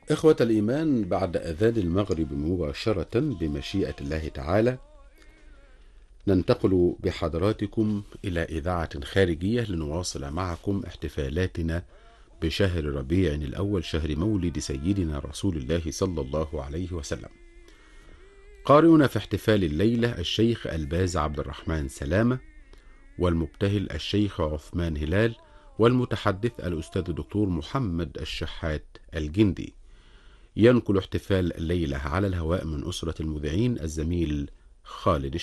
إخوة الإيمان، بعد أذان المغرب مباشرة بمشيئة الله تعالى ننتقل بحضراتكم إلى إذاعة خارجية لنواصل معكم احتفالاتنا بشهر ربيع الأول، شهر مولد سيدنا رسول الله صلى الله عليه وسلم. قارئنا في احتفال الليلة الشيخ الباز عبد الرحمن سلامة، والمبتهل الشيخ عثمان هلال، والمتحدث الأستاذ الدكتور محمد الشحات الجندي. ينقل احتفال الليلة على الهواء من أسرة المذيعين الزميل خالد